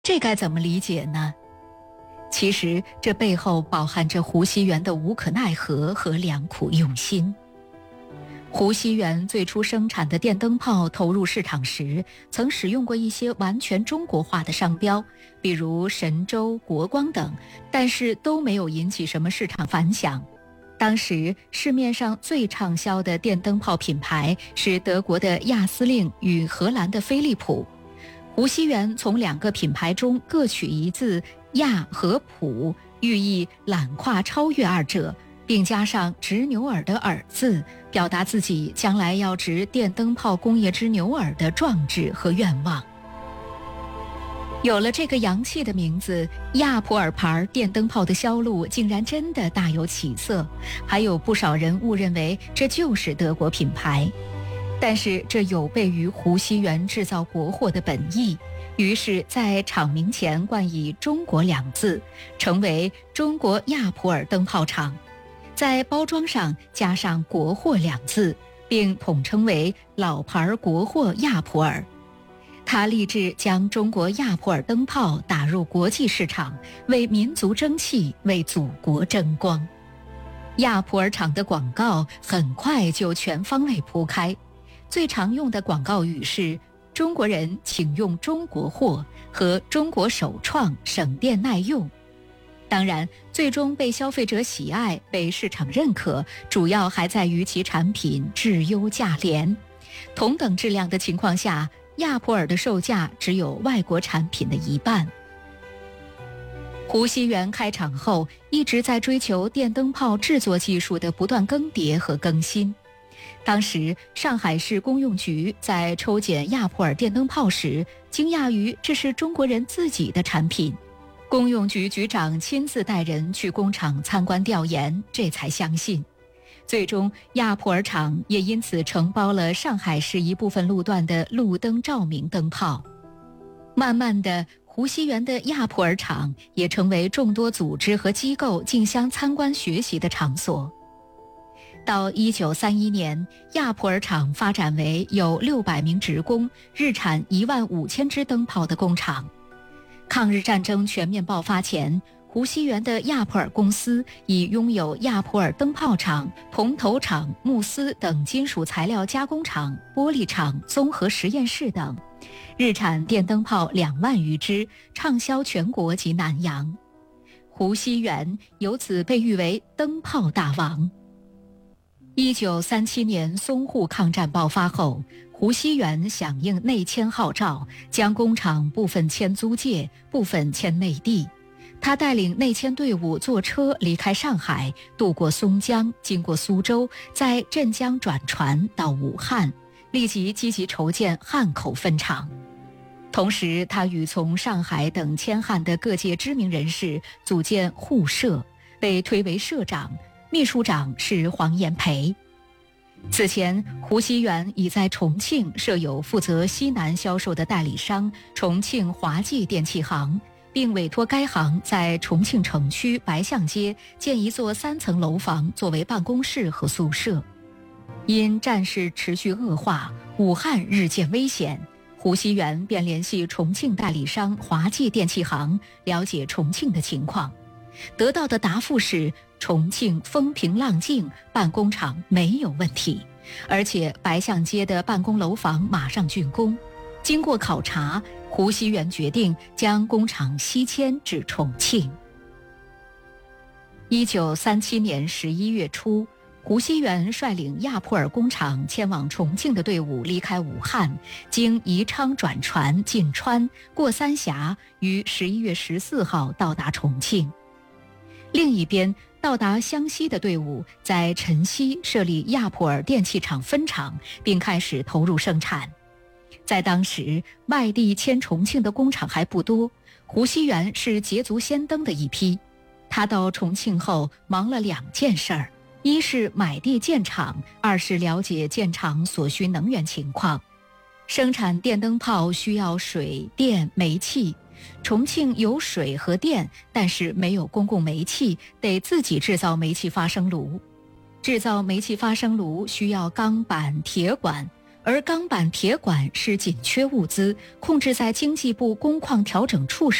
这该怎么理解呢？其实这背后饱含着胡锡元的无可奈何和良苦用心。胡锡元最初生产的电灯泡投入市场时，曾使用过一些完全中国化的商标，比如神州、国光等，但是都没有引起什么市场反响。当时市面上最畅销的电灯泡品牌是德国的亚司令与荷兰的飞利浦。胡锡元从两个品牌中各取一字亚和普，寓意揽跨超越二者，并加上执牛耳的耳字，表达自己将来要执电灯泡工业之牛耳的壮志和愿望。有了这个洋气的名字，亚普尔牌电灯泡的销路竟然真的大有起色，还有不少人误认为这就是德国品牌。但是这有悖于胡锡元制造国货的本意，于是在厂名前冠以中国两字，成为中国亚普尔灯泡厂，在包装上加上国货两字，并统称为老牌国货亚普尔。他立志将中国亚普尔灯泡打入国际市场，为民族争气，为祖国争光。亚普尔厂的广告很快就全方位铺开，最常用的广告语是中国人请用中国货和中国首创省电耐用。当然，最终被消费者喜爱，被市场认可，主要还在于其产品质优价廉。同等质量的情况下，亚普尔的售价只有外国产品的一半。胡锡元开厂后，一直在追求电灯泡制作技术的不断更迭和更新。当时上海市公用局在抽检亚普尔电灯泡时，惊讶于这是中国人自己的产品。公用局局长亲自带人去工厂参观调研，这才相信。最终亚普尔厂也因此承包了上海市一部分路段的路灯照明灯泡。慢慢的，胡锡元的亚普尔厂也成为众多组织和机构竞相参观学习的场所。到1931年，亚普尔厂发展为有600名职工，日产15000只灯泡的工厂。抗日战争全面爆发前，胡锡元的亚普尔公司已拥有亚普尔灯泡厂、铜头厂、钼丝等金属材料加工厂、玻璃厂、综合实验室等，日产电灯泡2万余只，畅销全国及南洋。胡锡元由此被誉为灯泡大王。1937年淞沪抗战爆发后，胡锡元响应内迁号召，将工厂部分迁租界，部分迁内地。他带领内迁队伍坐车离开上海，渡过松江，经过苏州，在镇江转船到武汉，立即积极筹建汉口分厂。同时，他与从上海等迁汉的各界知名人士组建沪社，被推为社长，秘书长是黄炎培。此前，胡锡元已在重庆设有负责西南销售的代理商重庆华记电器行，并委托该行在重庆城区白象街建一座3层楼房作为办公室和宿舍。因战事持续恶化，武汉日渐危险，胡锡元便联系重庆代理商华记电器行，了解重庆的情况。得到的答复是，重庆风平浪静，办工厂没有问题，而且白象街的办公楼房马上竣工。经过考察，胡锡元决定将工厂西迁至重庆。1937年11月初，胡锡元率领亚普尔工厂迁往重庆的队伍离开武汉，经宜昌转船进川，过三峡，于11月14号到达重庆。另一边，到达湘西的队伍在辰溪设立亚普尔电器厂分厂，并开始投入生产。在当时，外地迁重庆的工厂还不多，胡锡元是捷足先登的一批。他到重庆后忙了2件事儿，一是买地建厂，二是了解建厂所需能源情况。生产电灯泡需要水电煤气，重庆有水和电，但是没有公共煤气，得自己制造煤气发生炉。制造煤气发生炉需要钢板铁管， 而钢板铁管是紧缺物资，控制在经济部工矿调整处